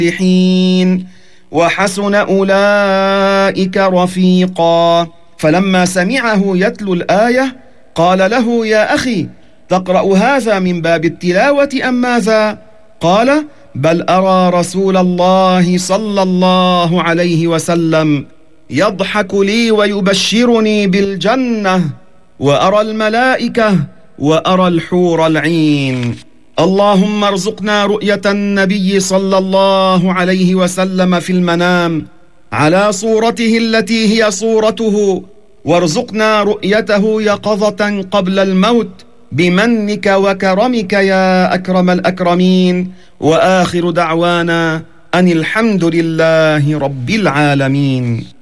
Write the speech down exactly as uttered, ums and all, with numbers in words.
الصالحين وحسن أولئك رفيقا. فلما سمعه يتلو الآية قال له: يا أخي، تقرأ هذا من باب التلاوة أم ماذا؟ قال: بل أرى رسول الله صلى الله عليه وسلم يضحك لي ويبشرني بالجنة، وأرى الملائكة، وأرى الحور العين. اللهم ارزقنا رؤية النبي صلى الله عليه وسلم في المنام على صورته التي هي صورته، وارزقنا رؤيته يقظة قبل الموت بمنك وكرمك يا أكرم الأكرمين. وآخر دعوانا أن الحمد لله رب العالمين.